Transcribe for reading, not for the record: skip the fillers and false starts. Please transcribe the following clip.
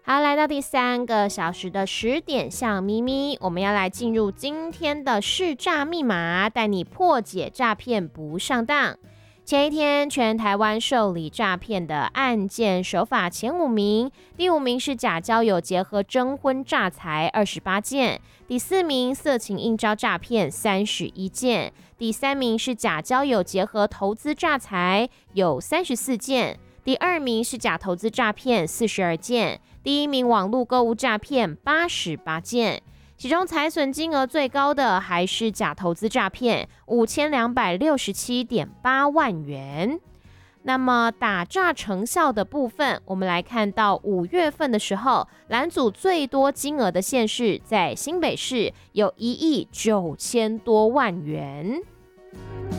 好，来到第3个小时的10点向咪咪，我们要来进入今天的识诈密码，带你破解诈骗不上当。前一天，全台湾受理诈骗的案件手法前5名，第5名是假交友结合征婚诈财28件，第4名色情应招诈骗31件，第3名是假交友结合投资诈财有34件，第2名是假投资诈骗42件，第1名网络购物诈骗88件。其中财损金额最高的还是假投资诈骗5267.8万元。那么打诈成效的部分，我们来看到5月份的时候，拦阻最多金额的县市在新北市有1亿9千多万元。